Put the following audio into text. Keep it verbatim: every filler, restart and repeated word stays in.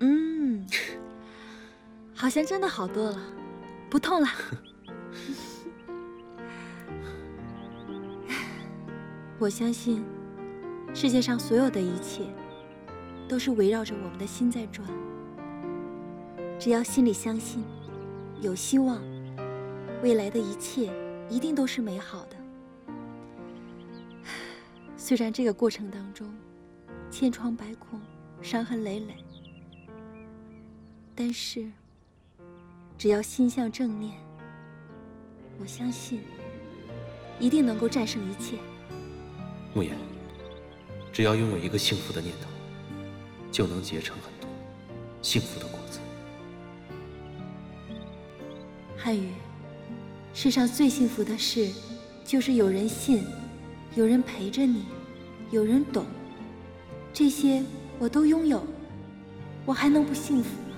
嗯，好像真的好多了，不痛了。我相信，世界上所有的一切，都是围绕着我们的心在转。只要心里相信，有希望，未来的一切一定都是美好的。虽然这个过程当中，千疮百孔，伤痕累累，但是只要心向正念，我相信一定能够战胜一切。 慕言，只要拥有一个幸福的念头，就能结成很多幸福的果子。 汉语，世上最幸福的事，就是有人信，有人陪着你，有人懂，这些我都拥有，我还能不幸福？